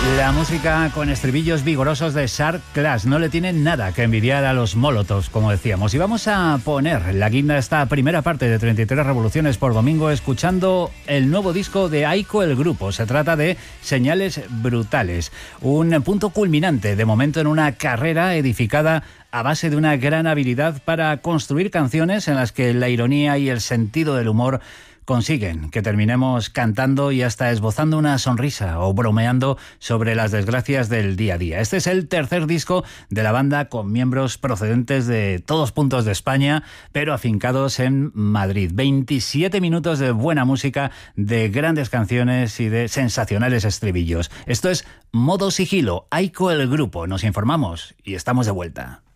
La música con estribillos vigorosos de Shark Clash no le tiene nada que envidiar a los Molotov, como decíamos. Y vamos a poner la guinda a esta primera parte de 33 Revoluciones por Domingo escuchando el nuevo disco de Aiko el Grupo. Se trata de Señales Brutales, un punto culminante de momento en una carrera edificada a base de una gran habilidad para construir canciones en las que la ironía y el sentido del humor consiguen que terminemos cantando y hasta esbozando una sonrisa o bromeando sobre las desgracias del día a día. Este es el tercer disco de la banda con miembros procedentes de todos puntos de España, pero afincados en Madrid. 27 minutos de buena música, de grandes canciones y de sensacionales estribillos. Esto es Modo Sigilo, Aiko el Grupo. Nos informamos y estamos de vuelta.